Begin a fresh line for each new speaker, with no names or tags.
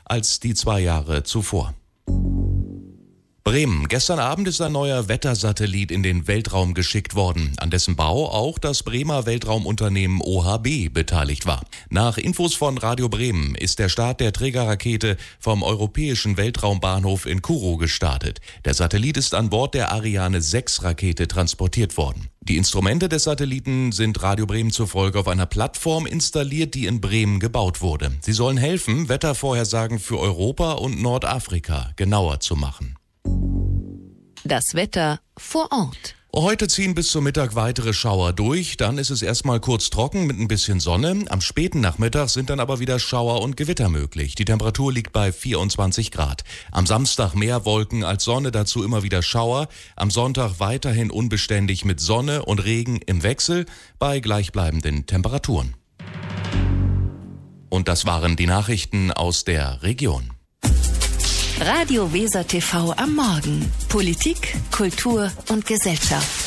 als die 2 Jahre zuvor. Bremen. Gestern Abend ist ein neuer Wettersatellit in den Weltraum geschickt worden, an dessen Bau auch das Bremer Weltraumunternehmen OHB beteiligt war. Nach Infos von Radio Bremen ist der Start der Trägerrakete vom europäischen Weltraumbahnhof in Kourou gestartet. Der Satellit ist an Bord der Ariane 6 Rakete transportiert worden. Die Instrumente des Satelliten sind Radio Bremen zufolge auf einer Plattform installiert, die in Bremen gebaut wurde. Sie sollen helfen, Wettervorhersagen für Europa und Nordafrika genauer zu machen.
Das Wetter vor Ort.
Heute ziehen bis zum Mittag weitere Schauer durch, dann ist es erstmal kurz trocken mit ein bisschen Sonne. Am späten Nachmittag sind dann aber wieder Schauer und Gewitter möglich. Die Temperatur liegt bei 24 Grad. Am Samstag mehr Wolken als Sonne, dazu immer wieder Schauer. Am Sonntag weiterhin unbeständig mit Sonne und Regen im Wechsel bei gleichbleibenden Temperaturen. Und das waren die Nachrichten aus der Region.
Radio Weser TV am Morgen. Politik, Kultur und Gesellschaft.